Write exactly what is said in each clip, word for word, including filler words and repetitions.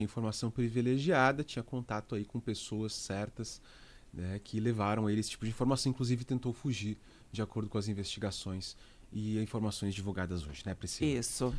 informação privilegiada, tinha contato aí com pessoas certas, né, que levaram ele esse tipo de informação, inclusive tentou fugir de acordo com as investigações e informações divulgadas hoje, né, Priscila? Isso.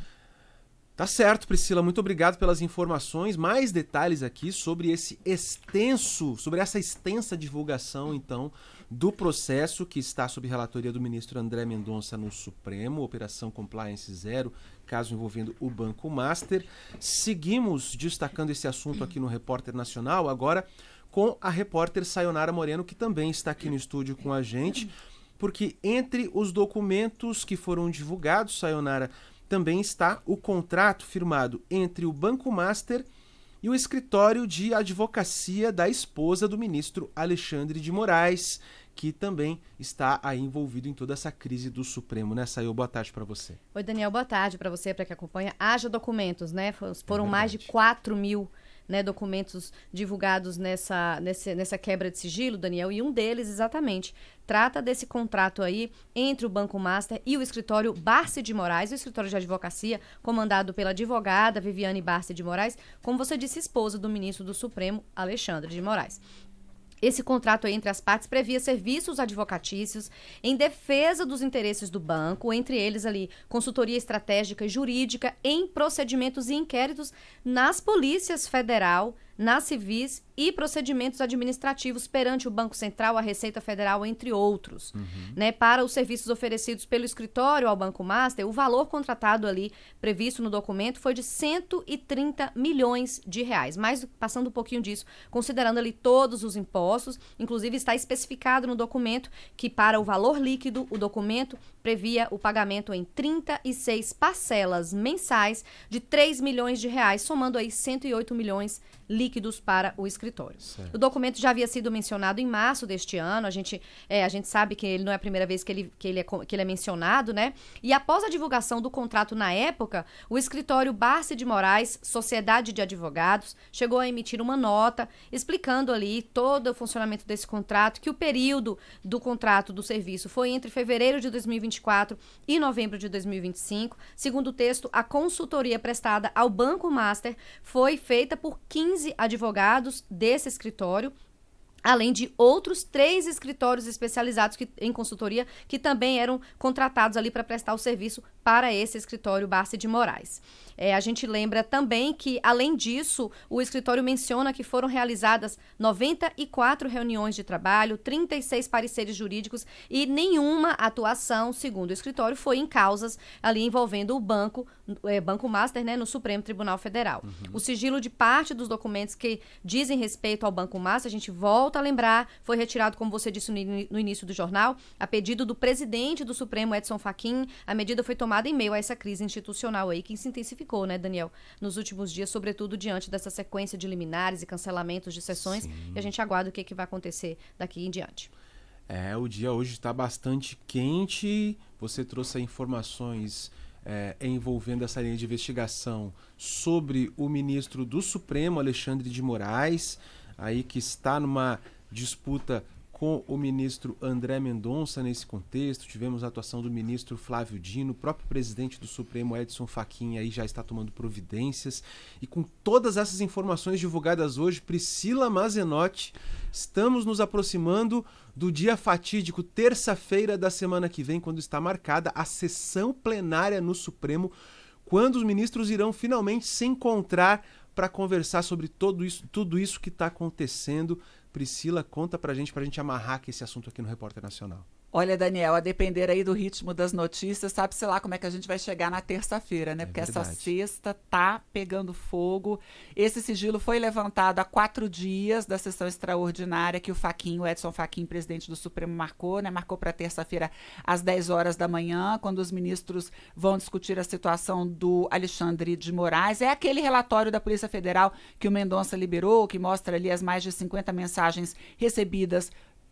Tá certo, Priscila, muito obrigado pelas informações. Mais detalhes aqui sobre esse extenso, sobre essa extensa divulgação, então, do processo que está sob relatoria do ministro André Mendonça no Supremo, Operação Compliance Zero, caso envolvendo o Banco Master. Seguimos destacando esse assunto aqui no Repórter Nacional, agora com a repórter Sayonara Moreno, que também está aqui no estúdio com a gente, porque entre os documentos que foram divulgados, Sayonara, também está o contrato firmado entre o Banco Master e o escritório de advocacia da esposa do ministro Alexandre de Moraes, que também está aí envolvido em toda essa crise do Supremo, né, Sayo? Boa tarde para você. Oi, Daniel, boa tarde para você, para que acompanha. Haja documentos, né? Foram é mais de quatro mil né, documentos divulgados nessa, nessa, nessa quebra de sigilo, Daniel, e um deles, exatamente, trata desse contrato aí entre o Banco Master e o escritório Barce de Moraes, o escritório de advocacia comandado pela advogada Viviane Barce de Moraes, como você disse, esposa do ministro do Supremo, Alexandre de Moraes. Esse contrato aí entre as partes previa serviços advocatícios em defesa dos interesses do banco, entre eles ali consultoria estratégica e jurídica em procedimentos e inquéritos nas polícias federal, nas civis e procedimentos administrativos perante o Banco Central, a Receita Federal, entre outros. Uhum. Né, para os serviços oferecidos pelo escritório ao Banco Master, o valor contratado ali, previsto no documento, foi de cento e trinta milhões de reais. Mas, passando um pouquinho disso, considerando ali todos os impostos, inclusive está especificado no documento que para o valor líquido, o documento previa o pagamento em trinta e seis parcelas mensais de três milhões de reais, somando aí cento e oito milhões líquidos para o escritório. Certo. O documento já havia sido mencionado em março deste ano, a gente, é, a gente sabe que ele não é a primeira vez que ele, que, ele é, que ele é mencionado, né? E após a divulgação do contrato na época, o escritório Barce de Moraes, Sociedade de Advogados, chegou a emitir uma nota explicando ali todo o funcionamento desse contrato, que o período do contrato do serviço foi entre fevereiro de dois mil e vinte e quatro e novembro de dois mil e vinte e cinco. Segundo o texto, a consultoria prestada ao Banco Master foi feita por quinze advogados desse escritório, além de outros três escritórios especializados que, em consultoria que também eram contratados ali para prestar o serviço para esse escritório Barce de Moraes. É, a gente lembra também que, além disso, o escritório menciona que foram realizadas noventa e quatro reuniões de trabalho, trinta e seis pareceres jurídicos e nenhuma atuação, segundo o escritório, foi em causas ali envolvendo o banco, é, Banco Master, né, no Supremo Tribunal Federal. Uhum. O sigilo de parte dos documentos que dizem respeito ao Banco Master, a gente volta a lembrar, foi retirado, como você disse no início do jornal, a pedido do presidente do Supremo, Edson Fachin. A medida foi tomada em meio a essa crise institucional aí que se intensificou, né, Daniel, nos últimos dias, sobretudo diante dessa sequência de liminares e cancelamentos de sessões. Sim. E a gente aguarda o que, que vai acontecer daqui em diante. É, o dia hoje está bastante quente. Você trouxe informações é, envolvendo essa linha de investigação sobre o ministro do Supremo, Alexandre de Moraes, aí que está numa disputa com o ministro André Mendonça nesse contexto. Tivemos a atuação do ministro Flávio Dino, o próprio presidente do Supremo, Edson Fachin, aí já está tomando providências. E com todas essas informações divulgadas hoje, Priscila Mazenotti, estamos nos aproximando do dia fatídico, terça-feira da semana que vem, quando está marcada a sessão plenária no Supremo, quando os ministros irão finalmente se encontrar para conversar sobre tudo isso, tudo isso que está acontecendo. Priscila, conta pra gente, pra gente amarrar aqui esse assunto aqui no Repórter Nacional. Olha, Daniel, a depender aí do ritmo das notícias, sabe-se lá como é que a gente vai chegar na terça-feira, né? É Porque verdade. Essa sexta tá pegando fogo. Esse sigilo foi levantado há quatro dias da sessão extraordinária que o Fachin, o Edson Fachin, presidente do Supremo, marcou, né? Marcou para terça-feira às dez horas da manhã, quando os ministros vão discutir a situação do Alexandre de Moraes. É aquele relatório da Polícia Federal que o Mendonça liberou, que mostra ali as mais de cinquenta mensagens recebidas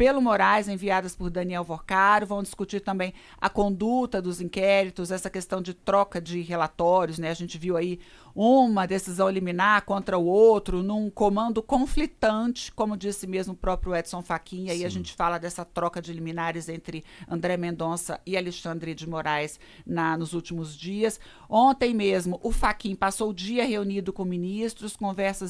pelo Moraes, enviadas por Daniel Vorcaro. Vão discutir também a conduta dos inquéritos, essa questão de troca de relatórios, né? A gente viu aí uma decisão liminar contra o outro, num comando conflitante, como disse mesmo o próprio Edson Fachin. Aí a gente fala dessa troca de liminares entre André Mendonça e Alexandre de Moraes na, nos últimos dias. Ontem mesmo, o Fachin passou o dia reunido com ministros, conversas